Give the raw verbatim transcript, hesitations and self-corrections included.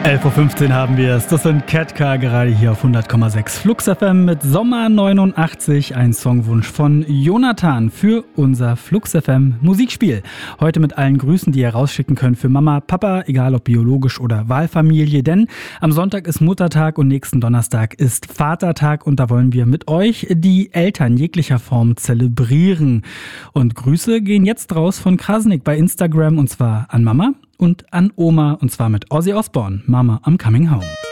elf Uhr fünfzehn haben wir es. Das sind Ketka, gerade hier auf hundert Komma sechs Flux F M mit Sommer neunundachtzig. Ein Songwunsch von Jonathan für unser Flux F M Musikspiel. Heute mit allen Grüßen, die ihr rausschicken könnt für Mama, Papa, egal ob biologisch oder Wahlfamilie. Denn am Sonntag ist Muttertag und nächsten Donnerstag ist Vatertag. Und da wollen wir mit euch die Eltern jeglicher Form zelebrieren. Und Grüße gehen jetzt raus von Krasnik bei Instagram, und zwar an Mama und an Oma, und zwar mit Ozzy Osbourne, Mama, I'm Coming Home.